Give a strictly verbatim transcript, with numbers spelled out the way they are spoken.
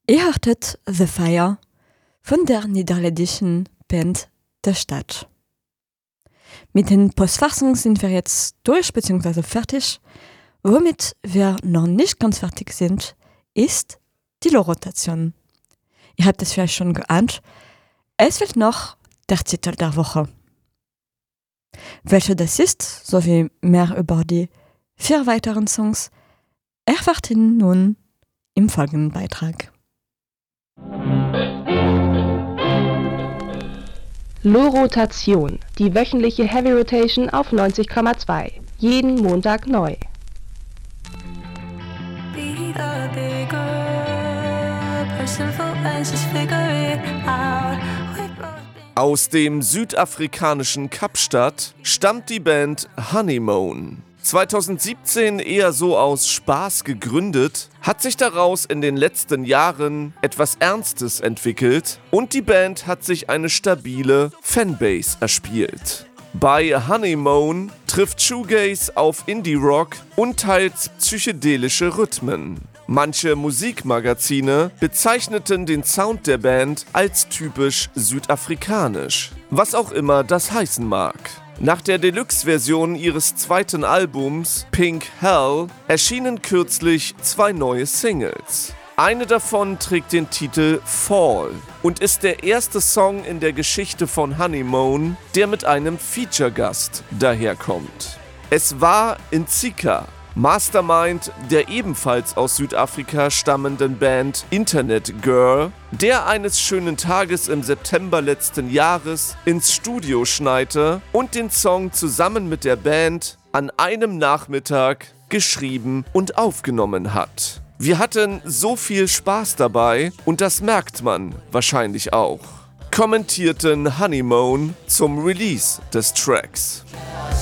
Ihr hörtet The Fire von der niederländischen Band Der Stadt. Mit den Postfassungen sind wir jetzt durch bzw. fertig. Womit wir noch nicht ganz fertig sind, ist die Lo-Rotation. Ihr habt es vielleicht schon geahnt. Es wird noch der Titel der Woche. Welcher das ist, sowie mehr über die vier weiteren Songs, erfahrt ihr nun im folgenden Beitrag. Lo-Rotation, die wöchentliche Heavy Rotation auf neunzig Komma zwei. Jeden Montag neu. Aus dem südafrikanischen Kapstadt stammt die Band Honeymoon. zweitausendsiebzehn eher so aus Spaß gegründet, hat sich daraus in den letzten Jahren etwas Ernstes entwickelt und die Band hat sich eine stabile Fanbase erspielt. Bei Honeymoon trifft Shoegaze auf Indie-Rock und teils psychedelische Rhythmen. Manche Musikmagazine bezeichneten den Sound der Band als typisch südafrikanisch, was auch immer das heißen mag. Nach der Deluxe-Version ihres zweiten Albums Pink Hell erschienen kürzlich zwei neue Singles. Eine davon trägt den Titel Fall und ist der erste Song in der Geschichte von Honeymoon, der mit einem Feature-Gast daherkommt. Es war Ntsika, Mastermind der ebenfalls aus Südafrika stammenden Band Internet Girl, der eines schönen Tages im September letzten Jahres ins Studio schneite und den Song zusammen mit der Band an einem Nachmittag geschrieben und aufgenommen hat. Wir hatten so viel Spaß dabei und das merkt man wahrscheinlich auch, kommentierten Honeymoon zum Release des Tracks.